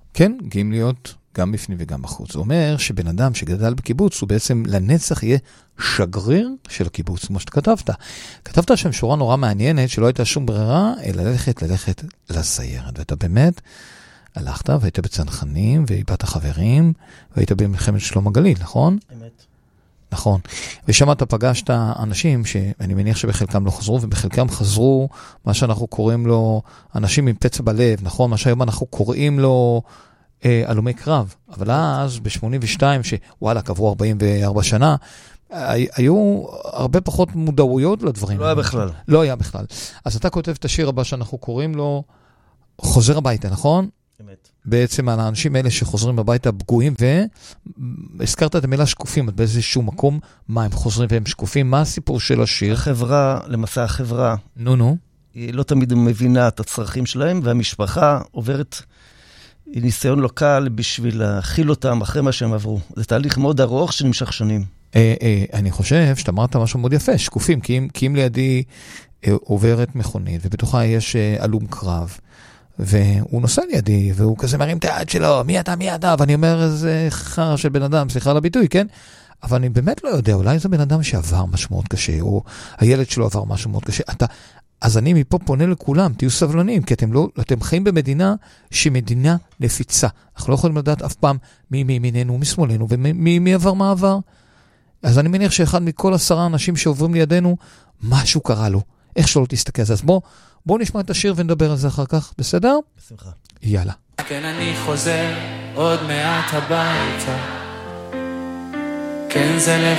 כן, גאים להיות גם בפנים וגם בחוץ. זה אומר שבן אדם שגדל בקיבוץ, הוא בעצם לנצח יהיה שגריר של הקיבוץ, כמו שאתה כתבת. כתבת שם שורה נורא מעניינת, שלא הייתה שום ברירה, אלא ללכת לסיירת. ואתה באמת הלכת, והיית בצנחנים, ואיבדת חברים, והיית במלחמת שלום הגליל, נכון? אמת. נכון. ושם אתה פגשת אנשים שאני מניח שבחלקם לא חזרו, ובחלקם חזרו מה שאנחנו קוראים לו אנשים עם פצע בלב, נכון? מה שהיום אנחנו קוראים לו אלומי קרב. אבל אז ב-82, שוואלה, עברו 44 שנה, היו הרבה פחות מודעויות לדברים. לא היה בכלל. לא היה בכלל. אז אתה כותב את השיר הבא שאנחנו קוראים לו חוזר הביתה, נכון? אמת. בעצם על האנשים האלה שחוזרים הביתה פגועים, והזכרת את המילה שקופים, באיזשהו מקום, מה הם חוזרים והם שקופים, מה הסיפור של השיר? החברה, למעשה החברה, נו. היא לא תמיד מבינה את הצרכים שלהם, והמשפחה עוברת ניסיון לא קל בשביל להכיל אותם אחרי מה שהם עברו. זה תהליך מאוד ארוך שנמשך שנים. אני חושב שאתה אמרת משהו מאוד יפה, שקופים, כי אם לידי עוברת מכונית, ובתוכה יש אלום קרב, והוא נוסע לידי, והוא כזה מרים את היד שלו, מי אתה? ואני אומר, איזה חר של בן אדם, סליחה על הביטוי, כן? אבל אני באמת לא יודע, אולי זה בן אדם שעבר משהו מאוד קשה, או הילד שלו עבר משהו מאוד קשה. אז אני מפה פונה לכולם, תהיו סבלניים, כי אתם חיים במדינה שהיא מדינה נפיצה. אנחנו לא יכולים לדעת אף פעם מי מימיננו, משמאלנו, ומי עבר מה עבר. אז אני מניח שאחד מכל 10 אנשים שעוברים לידינו, משהו קרה לו. איך שלא תסתכל על זה. אז בואו נשמע את השיר ונדבר על זה אחר כך, בסדר? בשמחה. יאללה. כן, אני חוזר עוד מעט הביתה. כן, זה